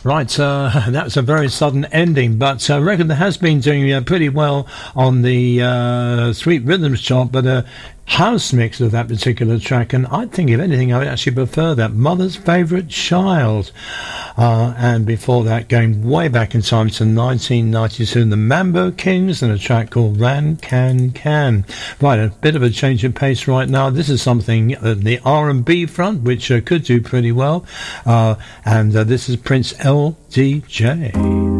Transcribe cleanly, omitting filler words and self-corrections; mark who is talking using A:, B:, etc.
A: Right, that's a very sudden ending, but I reckon that has been doing pretty well on the Sweet Rhythms chart, but house mix of that particular track, and I think, if anything, I would actually prefer that Mother's Favourite Child. And before that, going way back in time to 1992, the Mambo Kings and a track called Ran Can Can. Right, a bit of a change of pace right now. This is something the R&B front, which could do pretty well, and this is Prince LDJ.